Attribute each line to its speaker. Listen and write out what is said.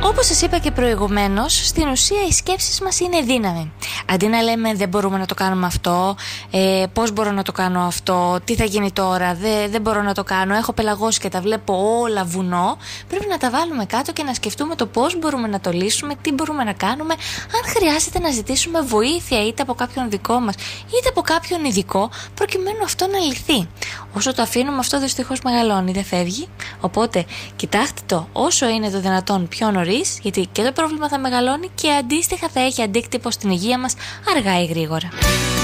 Speaker 1: Όπως σας είπα και προηγουμένως, στην ουσία οι σκέψεις μας είναι δύναμη. Αντί να λέμε δεν μπορούμε να το κάνουμε αυτό, πώς μπορώ να το κάνω αυτό, τι θα γίνει τώρα, δεν μπορώ να το κάνω, έχω πελαγώσει και τα βλέπω όλα βουνό, πρέπει να τα βάλουμε κάτω και να σκεφτούμε το πώς μπορούμε να το λύσουμε, τι μπορούμε να κάνουμε, αν χρειάζεται να ζητήσουμε βοήθεια είτε από κάποιον δικό μας είτε από κάποιον ειδικό, προκειμένου αυτό να λυθεί. Όσο το αφήνουμε αυτό δυστυχώς μεγαλώνει, δεν φεύγει. Οπότε κοιτάξτε το όσο είναι το δυνατόν πιο νωρίς, γιατί και το πρόβλημα θα μεγαλώνει και αντίστοιχα θα έχει αντίκτυπο στην υγεία μας αργά ή γρήγορα.